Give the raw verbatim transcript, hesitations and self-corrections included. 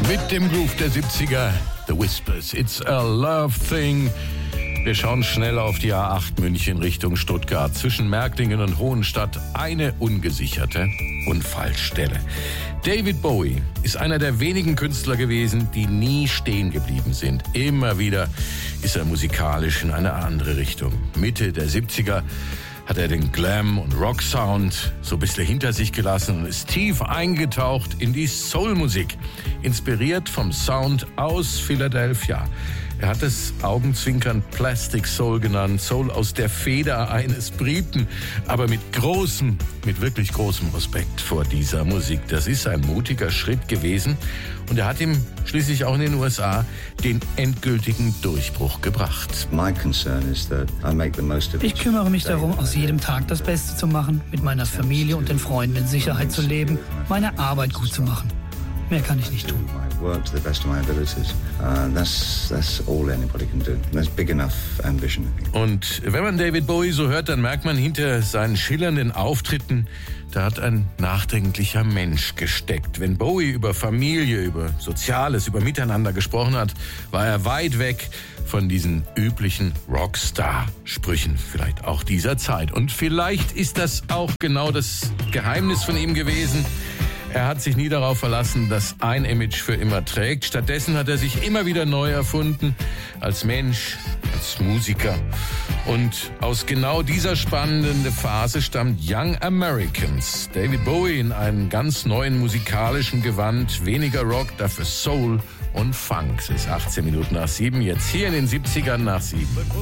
Mit dem Groove der siebziger, The Whispers, It's a Love Thing. Wir schauen schnell auf die A acht München Richtung Stuttgart. Zwischen Märklingen und Hohenstadt eine ungesicherte Unfallstelle. David Bowie ist einer der wenigen Künstler gewesen, die nie stehen geblieben sind. Immer wieder ist er musikalisch in eine andere Richtung. Mitte der siebziger hat er den Glam- und Rock-Sound so ein bisschen hinter sich gelassen und ist tief eingetaucht in die Soul-Musik, inspiriert vom Sound aus Philadelphia. Er hat es augenzwinkernd Plastic Soul genannt, Soul aus der Feder eines Briten, aber mit großem, mit wirklich großem Respekt vor dieser Musik. Das ist ein mutiger Schritt gewesen und er hat ihm schließlich auch in den U S A den endgültigen Durchbruch gebracht. Ich kümmere mich darum, aus jedem Tag das Beste zu machen, mit meiner Familie und den Freunden in Sicherheit zu leben, meine Arbeit gut zu machen. Mehr kann ich nicht tun. Work to the best of my abilities. Uh, that's that's all anybody can do. That's big enough ambition. Und wenn man David Bowie so hört, dann merkt man hinter seinen schillernden Auftritten, da hat ein nachdenklicher Mensch gesteckt. Wenn Bowie über Familie, über Soziales, über Miteinander gesprochen hat, war er weit weg von diesen üblichen Rockstar-Sprüchen, vielleicht auch dieser Zeit. Und vielleicht ist das auch genau das Geheimnis von ihm gewesen. Er hat sich nie darauf verlassen, dass ein Image für immer trägt. Stattdessen hat er sich immer wieder neu erfunden, als Mensch, als Musiker. Und aus genau dieser spannenden Phase stammt Young Americans. David Bowie in einem ganz neuen musikalischen Gewand, weniger Rock, dafür Soul und Funk. Es ist achtzehn Minuten nach sieben, jetzt hier in den siebzigern nach sieben.